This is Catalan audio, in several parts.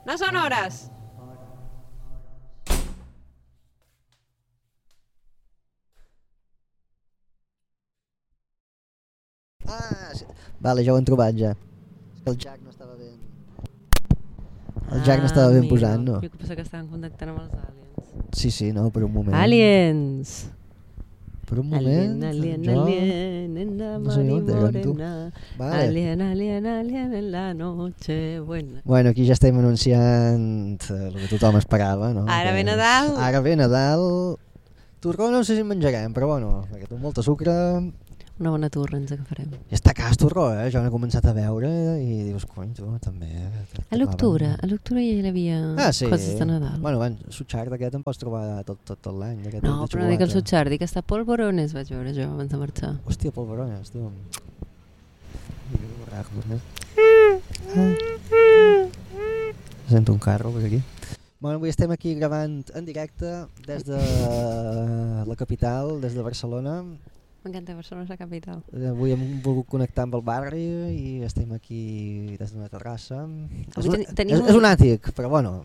No són hores! Ah, sí. Vale, ja ho hem trobat ja. És que el Jack no estava ben... El Jack no estava ben posant, no? Jo que penso que estaven contactant amb els aliens. Sí, no, per un moment. Aliens! Per un moment, Alien, jo... alien, en la no sabia on érem, tu. morena. Vale. Alien, alien, alien en la noche buena. Bueno, aquí ja estem anunciant el que tothom esperava, no? Ara Que ve és- Nadal. Ara ve Nadal. Torró no sé si en menjarem, però bueno, perquè té molta sucre. Una bona turra ens agafarem. I està car torró, Jo n'he començat a veure i dius, cony, tu, també. A l'octubre ja hi havia Sí. coses de Nadal. Bueno, sutxard aquest en pots trobar tot l'any. aquest No, de però no dic el xocolata. sutxar, dic està polvorones, vaig veure jo abans de marxar. Hòstia, polvorones, tu. Sento un carro per aquí. Bueno, avui estem aquí gravant en directe des de la capital, des de Barcelona. M'encanta, Barcelona és la capital. Avui hem volgut connectar amb el barri i estem aquí des d'una terrassa. Avui tenim És un àtic, però bueno.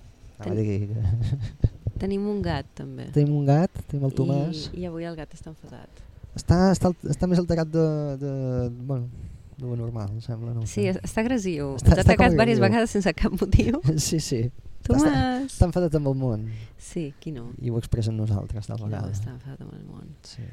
Tenim un gat també. Tenim un gat, tenim el Tomàs. I avui el gat està enfadat. Està més alterat de lo normal, em sembla. No? Sí, està agressiu. Està Ens ha atacat com diverses agressiu. vegades sense cap motiu. Sí. Tomàs! Està enfadat amb el món. Sí, qui no? I ho expressen nosaltres, tal Qui no vegada. està enfadat amb el món? Sí.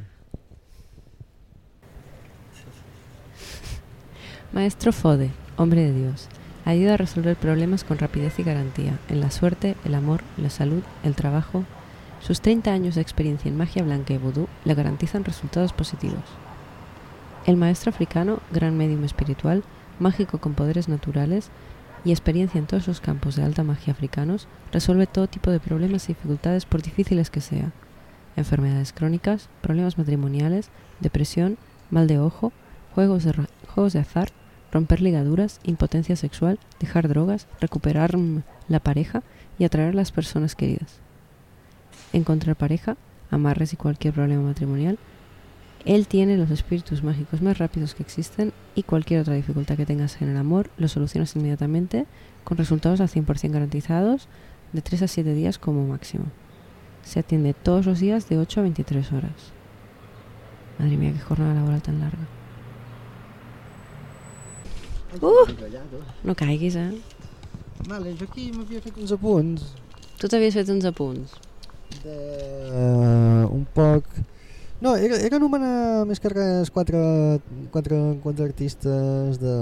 Maestro Fode, hombre de Dios, ayuda a resolver problemas con rapidez y garantía, en la suerte, el amor, la salud, el trabajo. Sus 30 años de experiencia en magia blanca y vudú le garantizan resultados positivos. El maestro africano, gran médium espiritual, mágico con poderes naturales y experiencia en todos los campos de alta magia africanos, resuelve todo tipo de problemas y dificultades por difíciles que sea. Enfermedades crónicas, problemas matrimoniales, depresión, mal de ojo, juegos de azar, romper ligaduras, impotencia sexual, dejar drogas, recuperar la pareja y atraer a las personas queridas. Encontrar pareja, amarres y cualquier problema matrimonial. Él tiene los espíritus mágicos más rápidos que existen y cualquier otra dificultad que tengas en el amor lo solucionas inmediatamente con resultados al 100% garantizados de 3 a 7 días como máximo. Se atiende todos los días de 8 a 23 horas. Madre mía, qué jornada laboral tan larga. No caiguis, Vale, jo aquí m'havia fet uns apunts. Tu t'havies fet uns apunts. Un poc... No, era anomenar més que res quatre artistes de...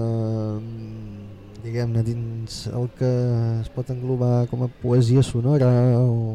diguem-ne, dins el que es pot englobar com a poesia sonora o